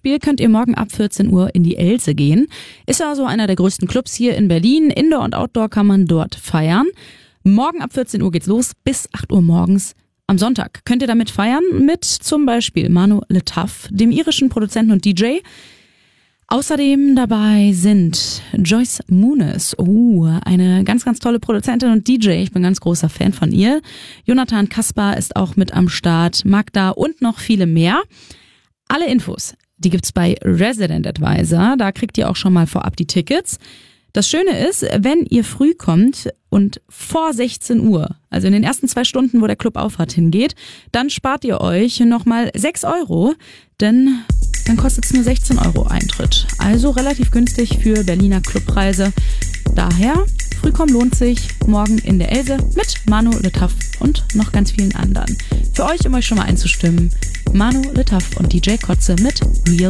Beispiel könnt ihr morgen ab 14 Uhr in die Else gehen. Ist also einer der größten Clubs hier in Berlin. Indoor und Outdoor kann man dort feiern. Morgen ab 14 Uhr geht's los bis 8 Uhr morgens. Am Sonntag könnt ihr damit feiern mit zum Beispiel Manu Le Taf, dem irischen Produzenten und DJ. Außerdem dabei sind Joyce Muniz, eine ganz, ganz tolle Produzentin und DJ. Ich bin ganz großer Fan von ihr. Jonathan Kaspar ist auch mit am Start, Magda und noch viele mehr. Alle Infos, die gibt's bei Resident Advisor. Da kriegt ihr auch schon mal vorab die Tickets. Das Schöne ist, wenn ihr früh kommt und vor 16 Uhr, also in den ersten 2 Stunden, wo der Club aufhat, hingeht, dann spart ihr euch nochmal 6 €, denn dann kostet es nur 16 € Eintritt. Also relativ günstig für Berliner Clubpreise. Daher, früh kommen lohnt sich, morgen in der Else mit Manu Le Taf und noch ganz vielen anderen. Für euch, um euch schon mal einzustimmen, Manu Le Taf und DJ Kotze mit Real